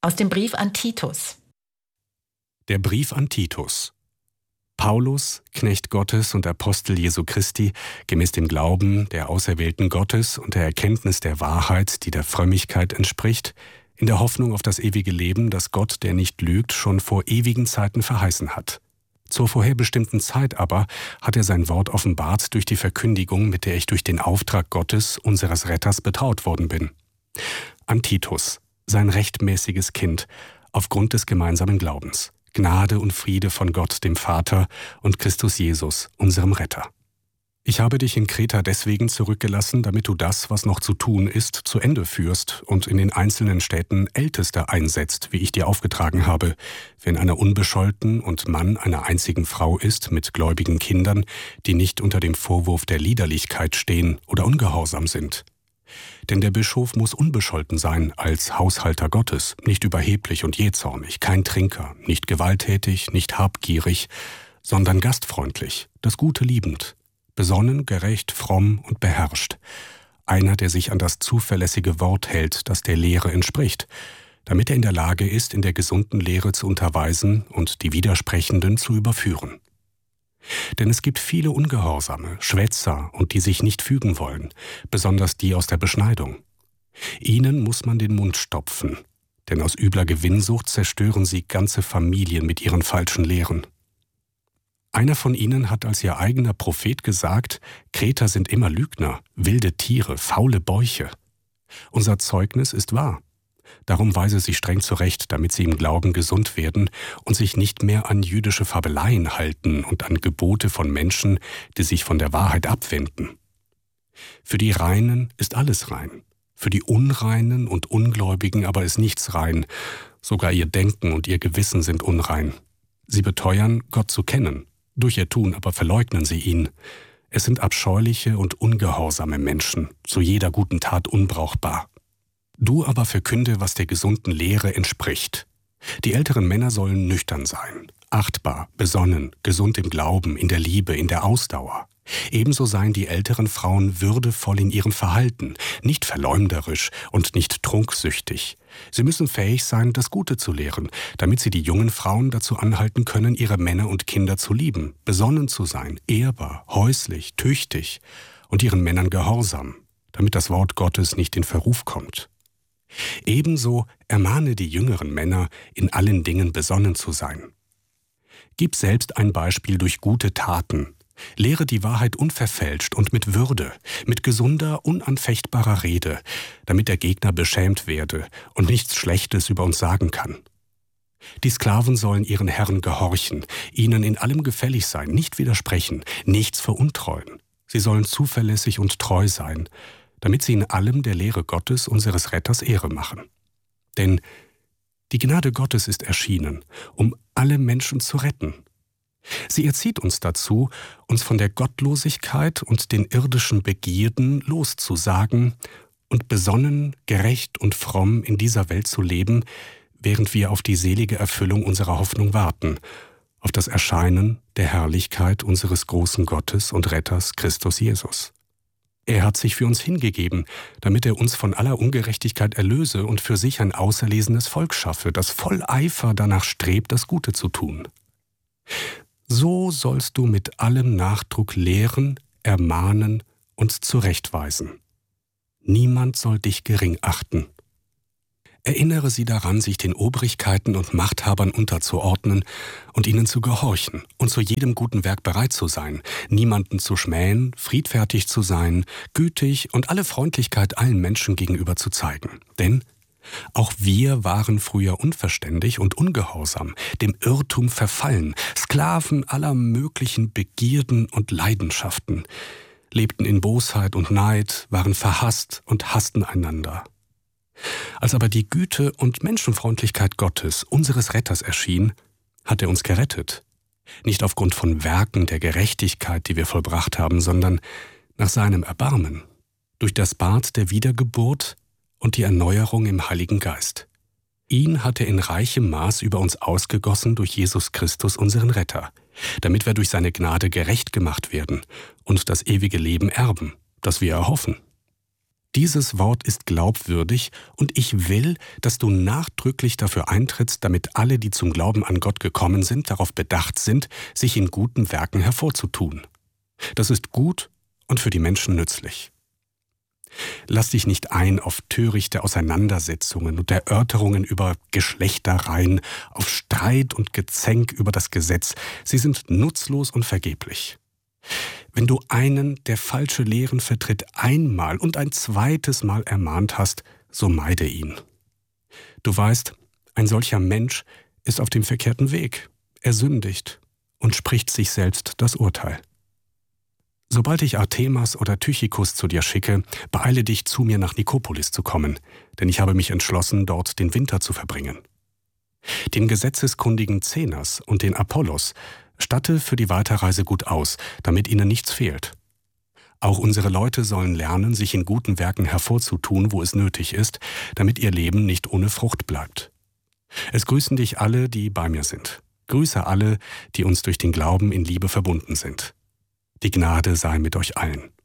Aus dem Brief an Titus. Der Brief an Titus. Paulus, Knecht Gottes und Apostel Jesu Christi, gemäß dem Glauben der Auserwählten Gottes und der Erkenntnis der Wahrheit, die der Frömmigkeit entspricht, in der Hoffnung auf das ewige Leben, das Gott, der nicht lügt, schon vor ewigen Zeiten verheißen hat. Zur vorherbestimmten Zeit aber hat er sein Wort offenbart durch die Verkündigung, mit der ich durch den Auftrag Gottes, unseres Retters, betraut worden bin. An Titus, sein rechtmäßiges Kind, aufgrund des gemeinsamen Glaubens. Gnade und Friede von Gott, dem Vater, und Christus Jesus, unserem Retter. Ich habe dich in Kreta deswegen zurückgelassen, damit du das, was noch zu tun ist, zu Ende führst und in den einzelnen Städten Älteste einsetzt, wie ich dir aufgetragen habe, wenn einer unbescholten und Mann einer einzigen Frau ist, mit gläubigen Kindern, die nicht unter dem Vorwurf der Liederlichkeit stehen oder ungehorsam sind. Denn der Bischof muss unbescholten sein als Haushalter Gottes, nicht überheblich und jähzornig, kein Trinker, nicht gewalttätig, nicht habgierig, sondern gastfreundlich, das Gute liebend, besonnen, gerecht, fromm und beherrscht. Einer, der sich an das zuverlässige Wort hält, das der Lehre entspricht, damit er in der Lage ist, in der gesunden Lehre zu unterweisen und die Widersprechenden zu überführen. Denn es gibt viele Ungehorsame, Schwätzer und die sich nicht fügen wollen, besonders die aus der Beschneidung. Ihnen muss man den Mund stopfen, denn aus übler Gewinnsucht zerstören sie ganze Familien mit ihren falschen Lehren. Einer von ihnen hat als ihr eigener Prophet gesagt, Kreter sind immer Lügner, wilde Tiere, faule Bäuche. Unser Zeugnis ist wahr. Darum weise sie streng zurecht, damit sie im Glauben gesund werden und sich nicht mehr an jüdische Fabeleien halten und an Gebote von Menschen, die sich von der Wahrheit abwenden. Für die Reinen ist alles rein, für die Unreinen und Ungläubigen aber ist nichts rein, sogar ihr Denken und ihr Gewissen sind unrein. Sie beteuern, Gott zu kennen, durch ihr Tun aber verleugnen sie ihn. Es sind abscheuliche und ungehorsame Menschen, zu jeder guten Tat unbrauchbar. Du aber verkünde, was der gesunden Lehre entspricht. Die älteren Männer sollen nüchtern sein, achtbar, besonnen, gesund im Glauben, in der Liebe, in der Ausdauer. Ebenso seien die älteren Frauen würdevoll in ihrem Verhalten, nicht verleumderisch und nicht trunksüchtig. Sie müssen fähig sein, das Gute zu lehren, damit sie die jungen Frauen dazu anhalten können, ihre Männer und Kinder zu lieben, besonnen zu sein, ehrbar, häuslich, tüchtig und ihren Männern gehorsam, damit das Wort Gottes nicht in Verruf kommt. Ebenso ermahne die jüngeren Männer, in allen Dingen besonnen zu sein. Gib selbst ein Beispiel durch gute Taten. Lehre die Wahrheit unverfälscht und mit Würde, mit gesunder, unanfechtbarer Rede, damit der Gegner beschämt werde und nichts Schlechtes über uns sagen kann. Die Sklaven sollen ihren Herren gehorchen, ihnen in allem gefällig sein, nicht widersprechen, nichts veruntreuen. Sie sollen zuverlässig und treu sein, damit sie in allem der Lehre Gottes, unseres Retters, Ehre machen. Denn die Gnade Gottes ist erschienen, um alle Menschen zu retten. Sie erzieht uns dazu, uns von der Gottlosigkeit und den irdischen Begierden loszusagen und besonnen, gerecht und fromm in dieser Welt zu leben, während wir auf die selige Erfüllung unserer Hoffnung warten, auf das Erscheinen der Herrlichkeit unseres großen Gottes und Retters Christus Jesus. Er hat sich für uns hingegeben, damit er uns von aller Ungerechtigkeit erlöse und für sich ein auserlesenes Volk schaffe, das voll Eifer danach strebt, das Gute zu tun. So sollst du mit allem Nachdruck lehren, ermahnen und zurechtweisen. Niemand soll dich gering achten. Erinnere sie daran, sich den Obrigkeiten und Machthabern unterzuordnen und ihnen zu gehorchen und zu jedem guten Werk bereit zu sein, niemanden zu schmähen, friedfertig zu sein, gütig und alle Freundlichkeit allen Menschen gegenüber zu zeigen. Denn auch wir waren früher unverständig und ungehorsam, dem Irrtum verfallen, Sklaven aller möglichen Begierden und Leidenschaften, lebten in Bosheit und Neid, waren verhasst und hassten einander. Als aber die Güte und Menschenfreundlichkeit Gottes, unseres Retters, erschien, hat er uns gerettet. Nicht aufgrund von Werken der Gerechtigkeit, die wir vollbracht haben, sondern nach seinem Erbarmen, durch das Bad der Wiedergeburt und die Erneuerung im Heiligen Geist. Ihn hat er in reichem Maß über uns ausgegossen durch Jesus Christus, unseren Retter, damit wir durch seine Gnade gerecht gemacht werden und das ewige Leben erben, das wir erhoffen. Dieses Wort ist glaubwürdig und ich will, dass du nachdrücklich dafür eintrittst, damit alle, die zum Glauben an Gott gekommen sind, darauf bedacht sind, sich in guten Werken hervorzutun. Das ist gut und für die Menschen nützlich. Lass dich nicht ein auf törichte Auseinandersetzungen und Erörterungen über Geschlechtereien, auf Streit und Gezänk über das Gesetz. Sie sind nutzlos und vergeblich. Wenn du einen, der falsche Lehren vertritt, einmal und ein zweites Mal ermahnt hast, so meide ihn. Du weißt, ein solcher Mensch ist auf dem verkehrten Weg. Er sündigt und spricht sich selbst das Urteil. Sobald ich Artemas oder Tychikus zu dir schicke, beeile dich, zu mir nach Nikopolis zu kommen, denn ich habe mich entschlossen, dort den Winter zu verbringen. Den gesetzeskundigen Zenas und den Apollos statte für die Weiterreise gut aus, damit ihnen nichts fehlt. Auch unsere Leute sollen lernen, sich in guten Werken hervorzutun, wo es nötig ist, damit ihr Leben nicht ohne Frucht bleibt. Es grüßen dich alle, die bei mir sind. Grüße alle, die uns durch den Glauben in Liebe verbunden sind. Die Gnade sei mit euch allen.